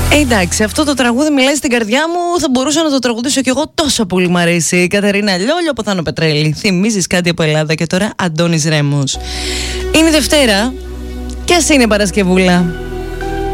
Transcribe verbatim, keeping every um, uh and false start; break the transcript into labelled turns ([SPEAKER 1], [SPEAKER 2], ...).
[SPEAKER 1] Ε, εντάξει, αυτό το τραγούδι μιλάει στην καρδιά μου. Θα μπορούσα να το τραγουδήσω κι εγώ, τόσο πολύ μ' αρέσει. Κατερίνα Λιόλιο από Θάνο Πετρέλη. Θυμίζεις κάτι από Ελλάδα. Και τώρα Αντώνης Ρέμος. Είναι Δευτέρα και ας είναι Παρασκευούλα.